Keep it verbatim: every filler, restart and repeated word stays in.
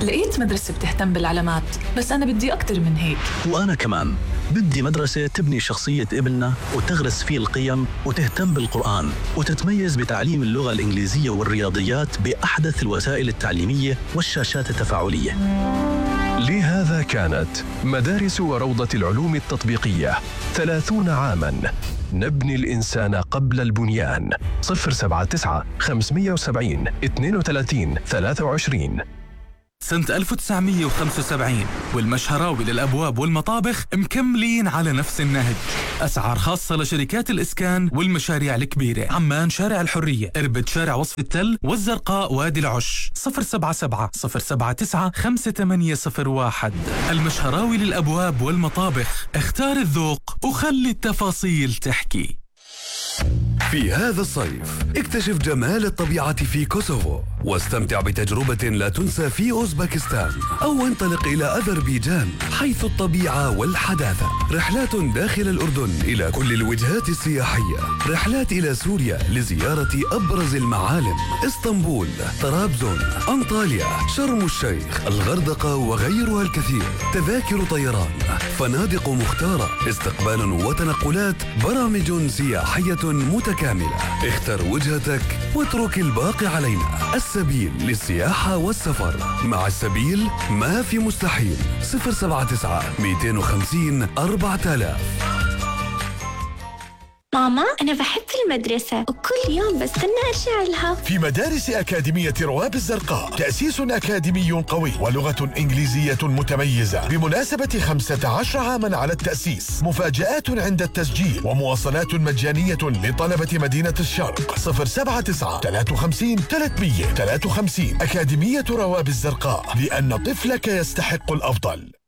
لقيت مدرسة بتهتم بالعلامات، بس أنا بدي أكتر من هيك. وأنا كمان بدي مدرسة تبني شخصية ابننا وتغرس فيه القيم وتهتم بالقرآن وتتميز بتعليم اللغة الإنجليزية والرياضيات بأحدث الوسائل التعليمية والشاشات التفاعلية. لهذا كانت مدارس وروضة العلوم التطبيقية ثلاثون عاماً نبني الإنسان قبل البنيان. صفر سبعة تسعة خمسمية وسبعين اثنين وثلاثين ثلاثة وعشرين. سنة ألف وتسعمية وخمسة وسبعين والمشهراوي للأبواب والمطابخ مكملين على نفس النهج. أسعار خاصة لشركات الإسكان والمشاريع الكبيرة. عمان شارع الحرية، إربد شارع وصف التل، والزرقاء وادي العش. صفر سبعة سبعة صفر سبعة تسعة خمسة ثمانية صفر واحد. المشهراوي للأبواب والمطابخ، اختار الذوق وخلي التفاصيل تحكي. في هذا الصيف اكتشف جمال الطبيعة في كوسوفو واستمتع بتجربة لا تنسى في أوزبكستان، أو انطلق إلى أذربيجان حيث الطبيعة والحداثة. رحلات داخل الأردن إلى كل الوجهات السياحية، رحلات إلى سوريا لزيارة أبرز المعالم، اسطنبول، طرابزون، أنطاليا، شرم الشيخ، الغردقة وغيرها الكثير. تذاكر طيران، فنادق مختارة، استقبال وتنقلات، برامج سياحية متكاملة. اختر وجهتك واترك الباقي علينا. السبيل للسياحة والسفر. مع السبيل ما في مستحيل. صفر سبعة تسعة مئتين وخمسين أربعة آلاف. ماما أنا بحب المدرسة وكل يوم بستنى أرجع لها. في مدارس أكاديمية رواب الزرقاء تأسيس أكاديمي قوي ولغة إنجليزية متميزة بمناسبة خمسة عشر عاما على التأسيس. مفاجآت عند التسجيل ومواصلات مجانية لطلبة مدينة الشرق. صفر سبعة تسعة ثلاثة وخمسين ثلاثمية ثلاثة وخمسين. أكاديمية رواب الزرقاء، لأن طفلك يستحق الأفضل.